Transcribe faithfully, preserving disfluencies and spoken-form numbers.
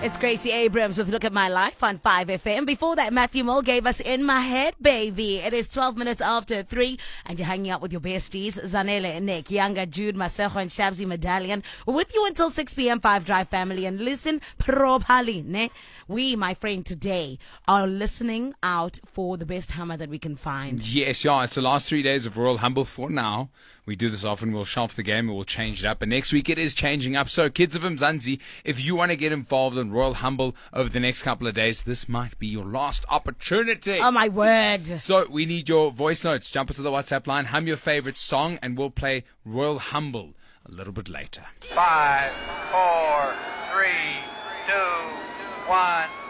It's Gracie Abrams with Look at My Life on five F M. Before that, Matthew Mull gave us In My Head, Baby. It is twelve minutes after three, and you're hanging out with your besties, Zanele, Nick, Yanga, Jude, Masejo, and Shabzi Medallion. We're with you until six p.m. Five Drive family, and listen properly, ne? We, my friend, today are listening out for the best hammer that we can find. Yes, yeah. It's the last three days of Royal Humble for now. We do this often. We'll shelf the game and we'll change it up. But next week it is changing up. So, kids of Mzansi, if you want to get involved in Royal Humble over the next couple of days, this might be your last opportunity. Oh, my word. So, we need your voice notes. Jump into the WhatsApp line, hum your favorite song, and we'll play Royal Humble a little bit later. Five, four, three, two, one.